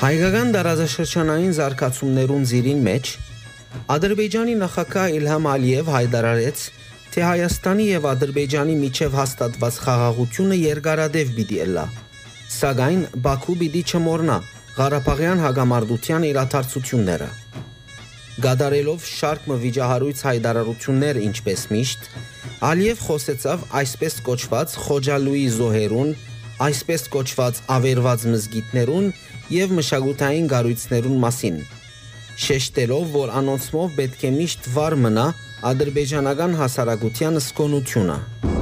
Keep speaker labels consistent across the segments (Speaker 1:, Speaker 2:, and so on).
Speaker 1: Հայկական դարաշրջանային զարգացումներուն զիրին մեջ Ադրբեջանի նախագահ Իլհամ Ալիև հայտարարեց, թե Հայաստանի եւ Ադրբեջանի միջև հաստատված խաղաղությունը երկարադեպ պիտի ելա, սակայն Բաքու պիտի չմոռնա Ղարաբաղյան հագամարտության իրադարձությունները։ Գադարելով շարք վիճահարույց հայտարարություններ ինչպես միշտ, Ալիև խոսեցավ այսպես կոչված Խոջալույի զոհերուն, այսպես կոչված ավերված մզգիթներուն եւ մշակութային գառույցներուն մասին, շեշտելով, որ անոնցմով պետք է միշտ վար մնա ադրբեջանական հասարակության սկոնությունը։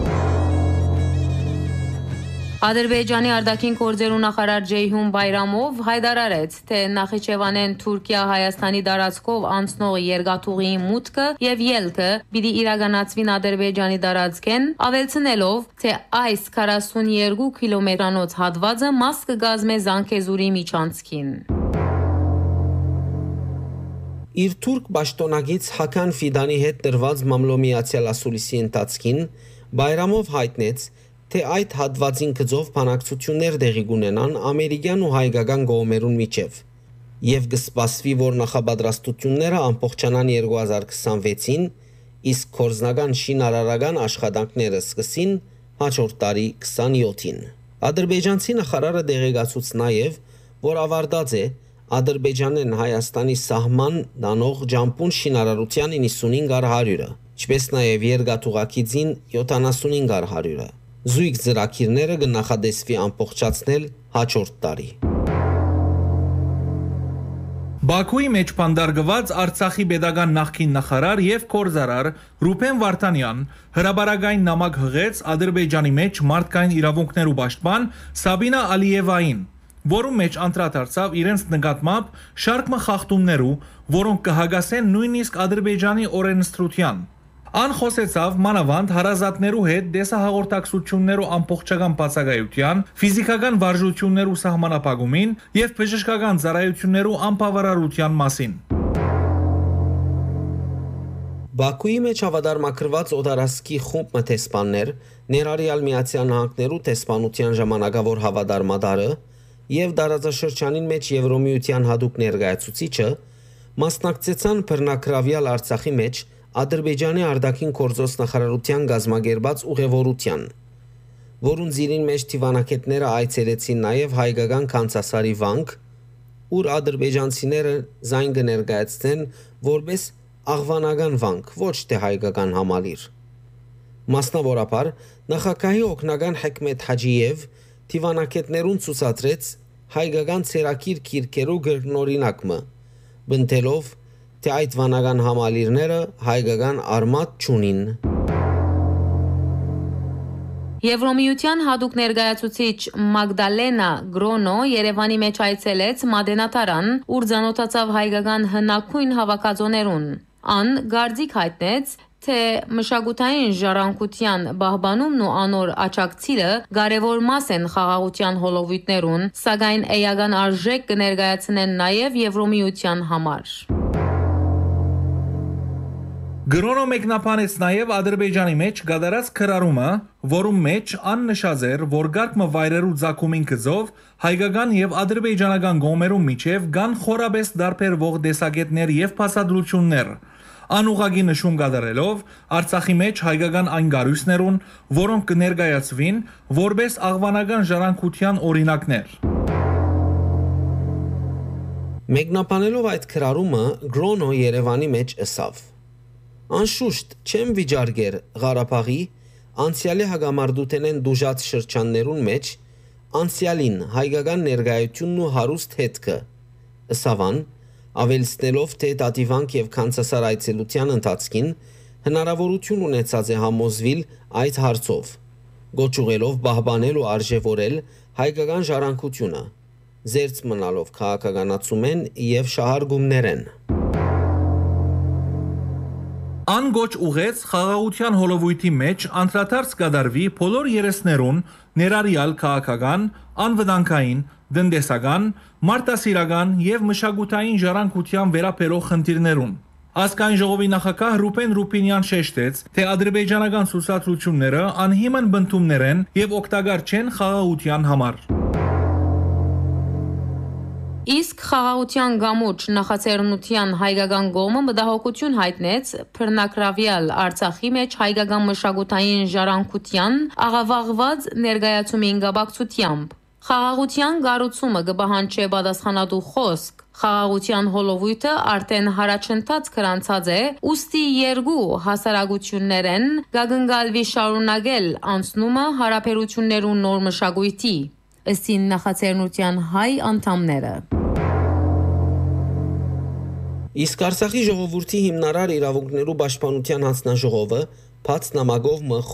Speaker 2: Ադրբեջանի արտաքին գործերու նախարար Ջեյհուն Բայրամով հայտարարեց, թե Նախիջևանեն Թուրքիա-Հայաստանի տարածքով անցնող երկաթուղիի մուտքը եւ ելքը պիտի իրականացվին Ադրբեջանի տարածքեն, ավելցնելով, թե այս 42 կիլոմետրանոց հատվածը մաս կգազմե Զանգեզուրի միջանցքին։
Speaker 1: Իր թուրք պաշտոնագից Հական Ֆիդանի հետ տրված մամլոմիացիալ ասուլիսի ընթացքին Բայրամով հայտնեց, թե այդ հատվածին գծով բանակցություններ տեղի կունենան ամերիկյան ու հայկական կողմերուն միջև եւ կսպասվի, որ նախապատրաստությունները ամբողջանան 2026-ին, իսկ կորզնական շինարարական աշխատանքները սկսին հաջորդ տարի 27-ին։ Ադրբեջանցի նախարարը դեղեկացուց նաեւ, որ ավարտած է Ադրբեջանեն Հայաստանի սահման դանող ջամփուն շինարարության 95-100-ը, ինչպես նաեւ երկաթուղակիցին 75-100-ը։ Զույգ ծրագիրները կնախադեсվի ամբողջացնել հաջորդ տարի։
Speaker 3: Բաքուի մեջ փանդարգված Արցախի pedagogan նախկին նախարար եւ կորզարար Ռուբեն Վարդանյան հրաբարագային նամակ հղեց Ադրբեջանի մեջ մարդկային իրավունքներու պաշտպան Սաբինա Ալիևային, որում մեջ անդրադարձավ իրենց նկատմամբ շարք խախտումներու, որոնք կհագասեն նույնիսկ Ադրբեջանի օրենսդրության։ Ան խոսեցավ մանավանդ հարազատներու հետ դեսահաղորդակցություններու ամբողջական բացակայության, ֆիզիկական վարժություններու սահմանապահումին եւ բժշկական ծառայություններու անբավարարության մասին։
Speaker 1: Բաքուի մեջ ավադարմակրված օդարասկի խումբ մթեսպաններ, ներառյալ Միացյալ Նահանգներու տեսփանության ժամանակավոր հավադարմադարը եւ դարաձաշրջանին մեջ Եվրոմիության հadoop ներկայացուցիչը մասնակցեցան բռնակրավյալ Արցախի մեջ Ադրբեջանի արտաքին գործոս նախարարության գազագերբած ուղևորության, որուն զիրին մեջ թիվանակետները այցելեցին նաև հայկական Քանցասարի վանք, ուր ադրբեջանցիները զայն կներկայացնեն որպես աղվանական վանք, ոչ թե հայկական համալիր։ Մասնավորապես նախագահի օգնական Հեքմետ Հաջիև թիվանակետներուն ցուցադրեց հայկական ցերակիր քիրքերու գրնորինակը, բնտելով թե այդ վանական համալիրները հայկական արմատ չունին։
Speaker 2: Եվրոմիության հadoop ներկայացուցիչ Մագդալենա Գրոնո Երևանի մեջ այցելեց Մադենատարան, ուր ծանոթացավ հայկական հնագույն հավաքածոներուն։ Ան գարձիկ հայտնեց, թե մշակութային ժառանգության պահպանումն ու անոր աճակցիլը կարևոր մաս են խաղաղության հոլովույթներուն, սակայն էական արժեք կներկայացնեն նաև Եվրոմիության համար։
Speaker 3: Գրոնո մեկնաբանեց նաև Ադրբեջանի մեջ գդարած քրարումը, որում մեջ աննշած էր, որ գարկմը վայրերու ցակումին գծով հայկական եւ ադրբեջանական կողմերու միջև կան խորաբես դարբերվող տեսակետներ եւ փաստադրություններ, անուղագի նշում կատարելով Արցախի մեջ հայկական այն գարույցներուն, որոնք կներկայացվին որպես աղվանական ժառանգության օրինակներ։
Speaker 1: Մեկնաբանելով այդ քրարումը, Գրոնո Երևանի մեջ ըսավ. Անշուշտ չեմ վիճարկեր Ղարաբաղի անցյալի հագամարտութենեն դուժած շրջաններուն մեջ անցյալին հայկական ներկայությունն ու հարուստ հետքը ըսավան ավելցնելով թե Տատիվանք եւ Քանցասար այցելության ընթացքին հնարավորություն ունեցած է համոզվել այդ հարցով գոչուղելով պահպանել ու արժևորել հայկական ժառանգությունը զերծ մնալով քաղաքականացումեն եւ շահարգումներեն
Speaker 3: Ան գոչ ուղեց խաղաղության հոլովույթի մեջ անդրադարձ կդարվի բոլոր երեսներուն ներառյալ քաղաքական, անվտանգային, տնտեսական, մարտահրավերական եւ մշակութային ժառանգության վերաբերող խնդիրներուն։ Ազգային ժողովի նախագահ Ռուբեն Ռուբինյան շեշտեց, թե ադրբեջանական ցուցադրությունները անհիմն բնդումներ են եւ օգտակար չեն խաղաղության համար։
Speaker 2: Իսկ խաղաղության գամուրջ նախաձեռնության հայկական կողմը մտահոգություն հայտնեց բռնակրավյալ Արցախի մեջ հայկական մշակութային ժառանգության աղավաղված ներկայացումին կապակցությամբ։ Խաղաղության կառուցումը կպահանջի պատասխանատու խոսք։ Խաղաղության հոլովույթը արդեն հարաճընթաց գրանցած է, ուստի երկու հասարակություններեն կգնկալվի շարունակել անցնումը հարաբերություններու նոր մշակույթի, ըստ նախաձեռնության հայ անդամները։
Speaker 1: Իսկ Արցախի ժողովրդի հիմնարար իրավունքներու պաշտպանության հանձնաժողովը բաց նամակով